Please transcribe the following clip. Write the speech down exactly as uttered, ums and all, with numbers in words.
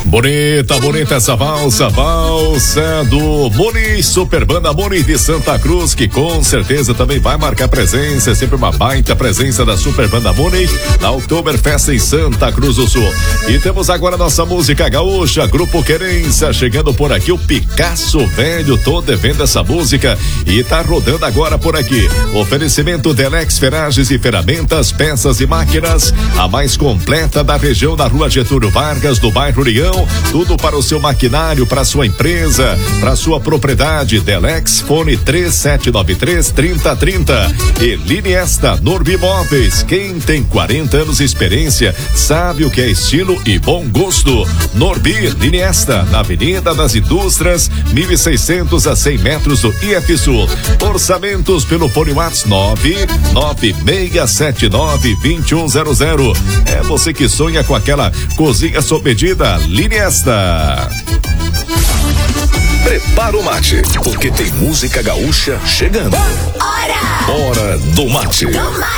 Bonita, bonita essa valsa, valsa do Muni, Super Banda Muni de Santa Cruz, que com certeza também vai marcar presença, é sempre uma baita presença da Super Banda Muni na Oktoberfest em Santa Cruz do Sul. E temos agora nossa música gaúcha, Grupo Querência, chegando por aqui, o Picasso Velho, tô devendo essa música e tá rodando agora por aqui. Oferecimento Delex Ferragens e Ferramentas, Peças e Máquinas, a mais completa da região, na Rua Getúlio Vargas, do bairro Leão. Tudo para o seu maquinário, para sua empresa, para sua propriedade. Delex, fone três sete nove três, três zero três zero. E Liniesta, Norbimóveis. Quem tem quarenta anos de experiência sabe o que é estilo e bom gosto. Norbi, Liniesta, na Avenida das Indústrias, mil e seiscentos a cem metros do I F Sul. Orçamentos pelo fone WhatsApp nove nove seis sete nove, dois um zero zero. É você que sonha com aquela cozinha sob medida. Liniesta. Prepara o mate, porque tem música gaúcha chegando. Hora! Hora do mate. Do mate.